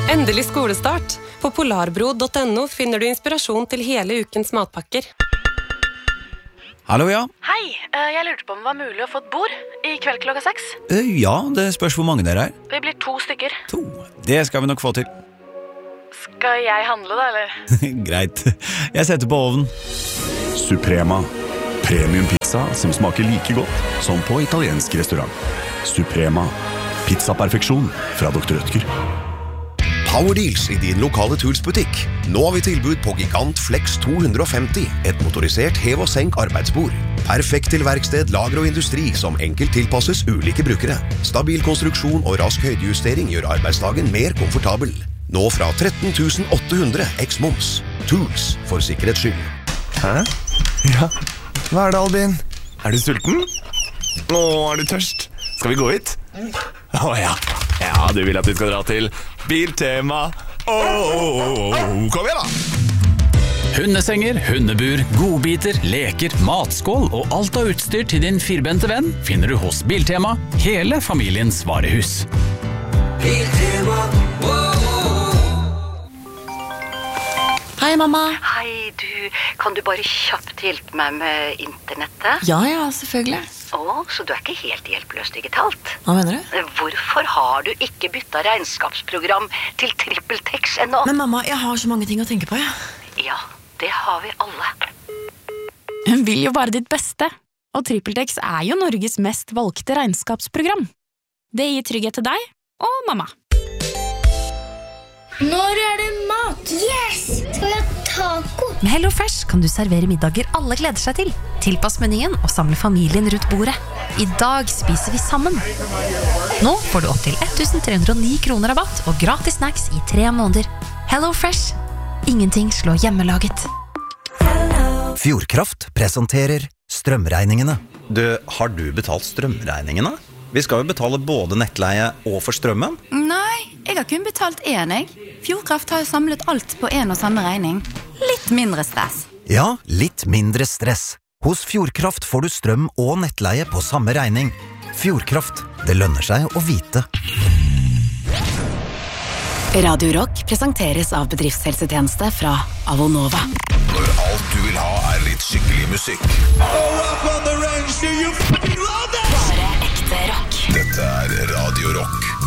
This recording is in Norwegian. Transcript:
Endelig skolestart. På polarbro.no finner du inspirasjon til hele ukens matpakker. Hallo, ja. Hei, jeg lurte på om det var mulig å få et bord i kveld klokka 6. Ja, det spørs hvor mange dere er. Vi blir 2 stykker. 2. Det skal vi nok få til. Skal jeg handle da, eller? Greit. Jeg setter på ovnen. Suprema. Premium pizza som smaker like godt som på italiensk restaurant. Suprema. Pizza-perfeksjon fra Dr. Rødtger. Power Deals i din lokale Tools-butikk. Nå har vi tilbud på Gigant Flex 250, et motorisert hev- og senk arbeidsbord. Perfekt til verksted, lager og industri som enkelt tilpasses ulike brukere. Stabil konstruksjon og rask høydejustering gjør arbeidsdagen mer komfortabel. Nå fra 13.800 eks-moms. Tools for sikkerhets skyld. Hæ? Ja. Hva det, Albin? Er du sulten? Er du tørst? Skal vi gå hit? Ja. Ja, du vil at vi skal dra til Biltema. Kom igjen da! Hundesenger, hundebur, godbiter, leker, matskål og alt av utstyr til din firbente venn finner du hos Biltema, hele familiens varehus. Biltema. Hei, mamma. Hei, kan du bare kjapt hjelpe meg med internettet? Ja, selvfølgelig. Så du er ikke helt hjelpeløs digitalt? Hva mener du? Hvorfor har du ikke byttet regnskapsprogram til TrippelTex ennå? Men mamma, jeg har så mange ting å tenke på, ja. Ja, det har vi alle. Hun vil jo bare ditt beste, og TrippelTex er jo Norges mest valgte regnskapsprogram. Det gir trygghet til deg og mamma. Når det mat? Yes! Skal vi ha taco? Med HelloFresh kan du servere middager alle gleder seg til. Tilpass menyen og samle familien rundt bordet. I dag spiser vi sammen. Nå får du opp til 1309 kroner rabatt og gratis snacks i 3 måneder. HelloFresh. Ingenting slår hjemmelaget. Fjordkraft presenterer strømregningene. Har du betalt strømregningene? Vi skal jo betale både nettleie og for strømmen. Nei, jeg har kun betalt én, jeg. Fjordkraft har jo samlet alt på en og samme regning. Litt mindre stress. Ja, litt mindre stress. Hos Fjordkraft får du strøm og nettleie på samme regning. Fjordkraft, det lønner seg å vite. Radio Rock presenteres av bedriftshelsetjeneste fra Avonova. Når alt du vil ha litt skikkelig musikk. Bare ekte rock. Dette Radio Rock.